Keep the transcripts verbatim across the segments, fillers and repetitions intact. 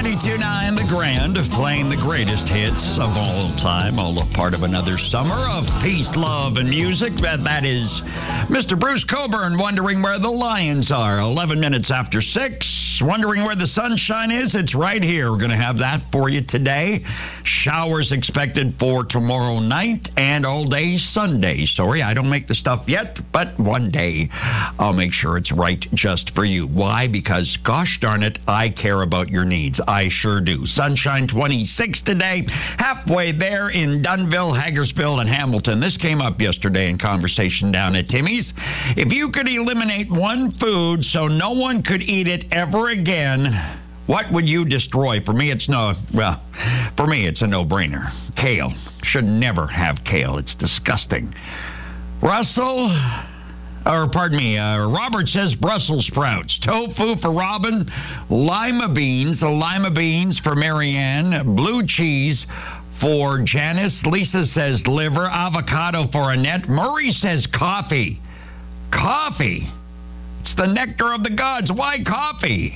ninety-two point nine The Grand, playing the greatest hits of all time, all a part of another summer of peace, love, and music. That, that is Mister Bruce Coburn, wondering where the Lions are. eleven minutes after six, wondering where the sunshine is. It's right here. We're going to have that for you today. Showers expected for tomorrow night and all day Sunday. Sorry, I don't make the stuff yet, but one day I'll make sure it's right just for you. Why? Because, gosh darn it, I care about your needs. I sure do. Sunshine twenty-six today, halfway there in Dunnville, Hagersville, and Hamilton. This came up yesterday in conversation down at Timmy's. If you could eliminate one food so no one could eat it ever again, what would you destroy? For me, it's no, well, for me, it's a no-brainer. Kale. Should never have kale. It's disgusting. Russell... Or, pardon me, uh, Robert says Brussels sprouts. Tofu for Robin. Lima beans. Lima beans for Marianne. Blue cheese for Janice. Lisa says liver. Avocado for Annette. Murray says coffee. Coffee? It's the nectar of the gods. Why coffee?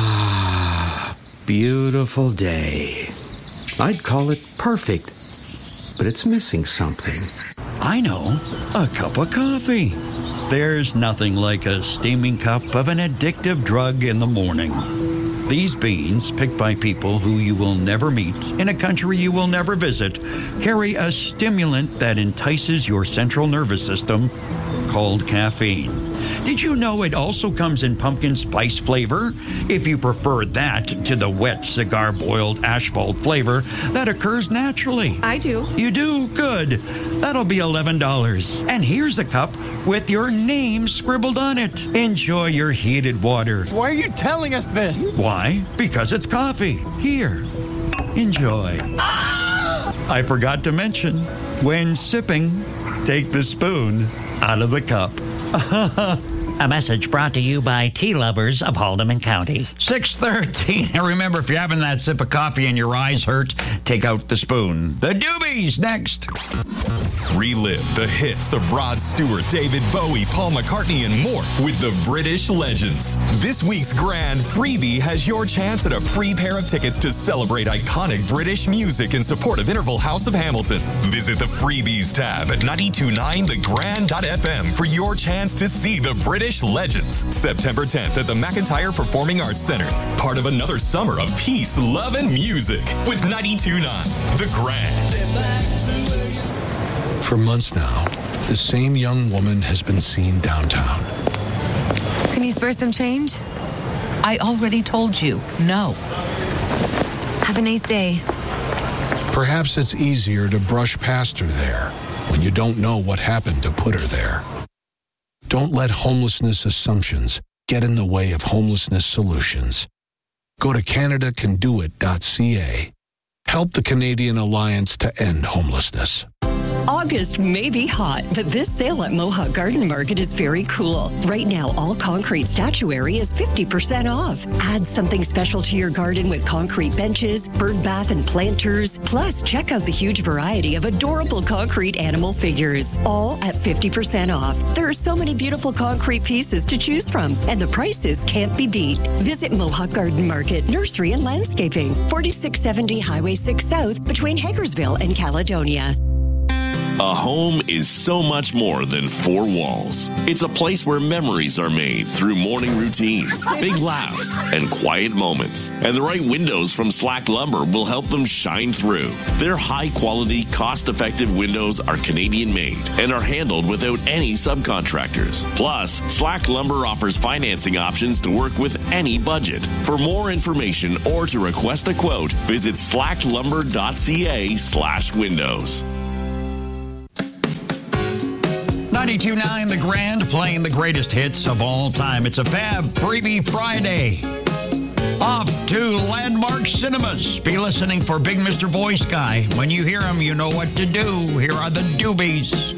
Ah, beautiful day. I'd call it perfect, but it's missing something. I know. A cup of coffee. There's nothing like a steaming cup of an addictive drug in the morning. These beans, picked by people who you will never meet in a country you will never visit, carry a stimulant that entices your central nervous system called caffeine. Did you know it also comes in pumpkin spice flavor? If you prefer that to the wet cigar-boiled asphalt flavor that occurs naturally. I do. You do? Good. That'll be eleven dollars. And here's a cup with your name scribbled on it. Enjoy your heated water. Why are you telling us this? Why? Because it's coffee. Here. Enjoy. Ah! I forgot to mention, when sipping, take the spoon out of the cup. A message brought to you by tea lovers of Haldeman County. six thirteen. And remember, if you're having that sip of coffee and your eyes hurt, take out the spoon. The Doobies next. Relive the hits of Rod Stewart, David Bowie, Paul McCartney, and more with the British Legends. This week's grand freebie has your chance at a free pair of tickets to celebrate iconic British music in support of Interval House of Hamilton. Visit the freebies tab at ninety-two point nine the grand dot f m for your chance to see the British Legends. September tenth at the McIntyre Performing Arts Center. Part of another summer of peace, love, and music with ninety-two point nine The Grand. For months now, the same young woman has been seen downtown. Can you spare some change? I already told you, no. Have a nice day. Perhaps it's easier to brush past her there when you don't know what happened to put her there. Don't let homelessness assumptions get in the way of homelessness solutions. Go to Canada Can Do It dot c a. Help the Canadian Alliance to End Homelessness. August may be hot, but this sale at Mohawk Garden Market is very cool. Right now, all concrete statuary is fifty percent off. Add something special to your garden with concrete benches, bird bath and planters. Plus, check out the huge variety of adorable concrete animal figures, all at fifty percent off. There are so many beautiful concrete pieces to choose from, and the prices can't be beat. Visit Mohawk Garden Market, Nursery and Landscaping, forty-six seventy Highway six South, between Hagersville and Caledonia. A home is so much more than four walls. It's a place where memories are made through morning routines, big laughs, and quiet moments. And the right windows from Slack Lumber will help them shine through. Their high-quality, cost-effective windows are Canadian-made and are handled without any subcontractors. Plus, Slack Lumber offers financing options to work with any budget. For more information or to request a quote, visit slack lumber dot c a slash windows. ninety-two point nine The Grand, playing the greatest hits of all time. It's a Fab Freebie Friday. Off to Landmark Cinemas. Be listening for Big Mister Voice Guy. When you hear him, you know what to do. Here are the Doobies.